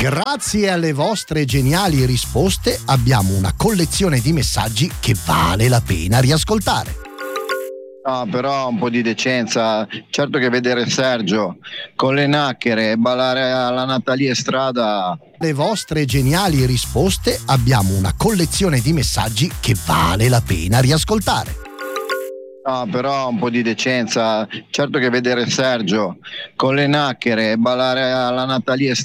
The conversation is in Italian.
Grazie alle vostre geniali risposte abbiamo una collezione di messaggi che vale la pena riascoltare. No, però un po' di decenza. Certo che vedere Sergio con le nacchere e ballare alla Natalie Strada. Le vostre geniali risposte abbiamo una collezione di messaggi che vale la pena riascoltare. No, però un po' di decenza. Certo che vedere Sergio con le nacchere e ballare alla Natalie